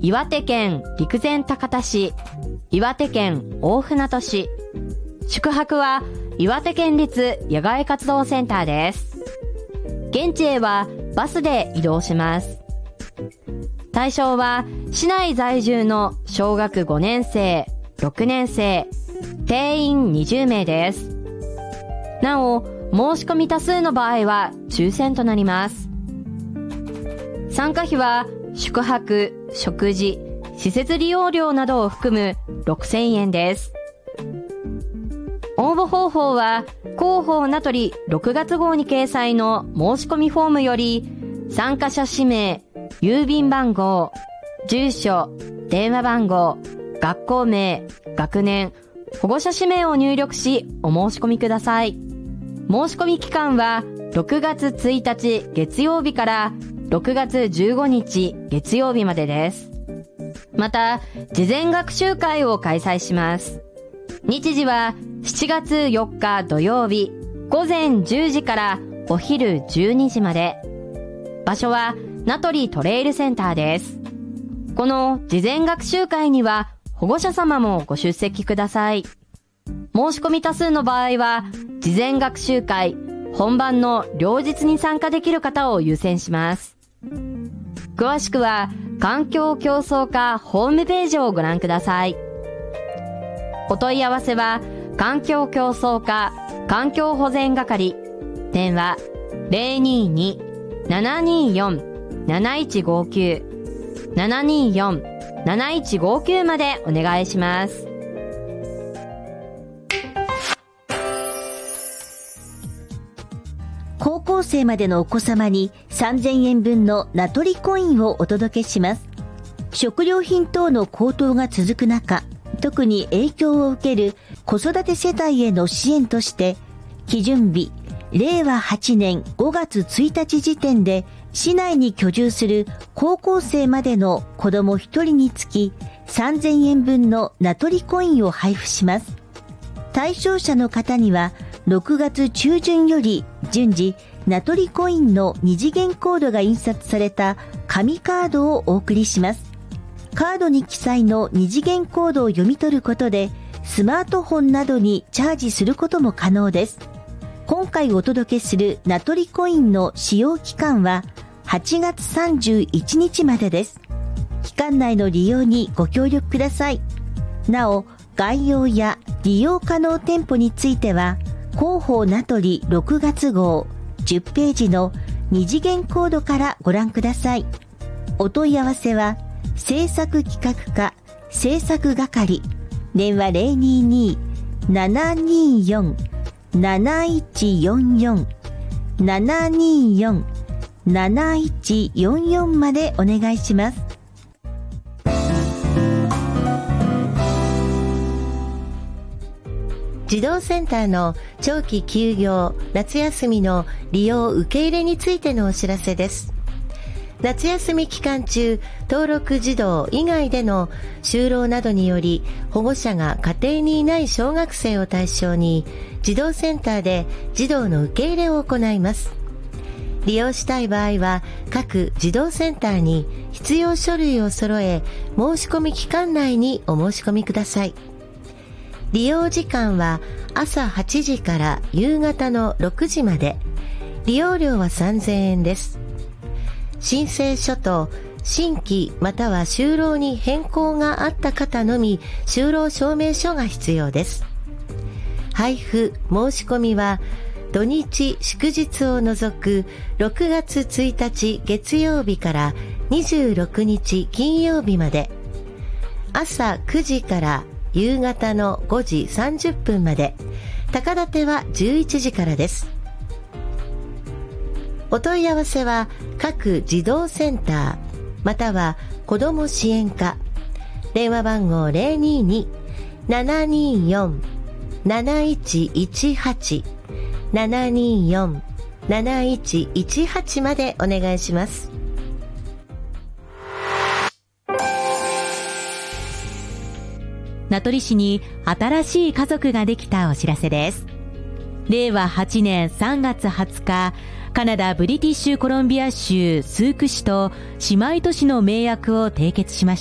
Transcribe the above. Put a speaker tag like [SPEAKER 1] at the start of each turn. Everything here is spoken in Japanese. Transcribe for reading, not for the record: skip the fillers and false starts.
[SPEAKER 1] 岩手県陸前高田市、岩手県大船渡市。宿泊は岩手県立野外活動センターです。現地へはバスで移動します。対象は市内在住の小学5年生、6年生、定員20名です。なお、申し込み多数の場合は抽選となります。参加費は宿泊、食事、施設利用料などを含む6000円です。応募方法は広報名取6月号に掲載の申し込みフォームより参加者氏名、郵便番号、住所、電話番号、学校名、学年、保護者氏名を入力しお申し込みください。申し込み期間は6月1日月曜日から6月15日月曜日までです。また、事前学習会を開催します。日時は7月4日土曜日午前10時からお昼12時まで。場所は名取トレイルセンターです。この事前学習会には保護者様もご出席ください。申し込み多数の場合は事前学習会本番の両日に参加できる方を優先します。詳しくは環境競争課ホームページをご覧ください。お問い合わせは環境競争課環境保全係、電話 022-724-7159 724-7159 までお願いします。
[SPEAKER 2] 高校生までのお子様に3000円分の名取コインをお届けします。食料品等の高騰が続く中、特に影響を受ける子育て世帯への支援として、基準日、令和8年5月1日時点で市内に居住する高校生までの子供1人につき3000円分の名取コインを配布します。対象者の方には6月中旬より順次名取コインの二次元コードが印刷された紙カードをお送りします。カードに記載の二次元コードを読み取ることでスマートフォンなどにチャージすることも可能です。今回お届けする名取コインの使用期間は8月31日までです。期間内の利用にご協力ください。なお、概要や利用可能店舗については広報名取6月号10ページの二次元コードからご覧ください。お問い合わせは制作企画課制作係、電話 022-724-7144 724-7144 までお願いします。児童センターの長期休業、夏休みの利用受け入れについてのお知らせです。夏休み期間中、登録児童以外での就労などにより保護者が家庭にいない小学生を対象に児童センターで児童の受け入れを行います。利用したい場合は各児童センターに必要書類を揃え、申し込み期間内にお申し込みください。利用時間は朝8時から夕方の6時まで。利用料は3000円です。申請書と新規または就労に変更があった方のみ就労証明書が必要です。配布申し込みは土日祝日を除く6月1日月曜日から26日金曜日まで、朝9時から夕方の5時30分まで、高立ては11時からです。お問い合わせは各児童センターまたは子ども支援課、電話番号 022-724-7118 724-7118 までお願いします。
[SPEAKER 3] 名取市に新しい家族ができたお知らせです。令和8年3月20日、カナダブリティッシュコロンビア州スーク市と姉妹都市の盟約を締結しました。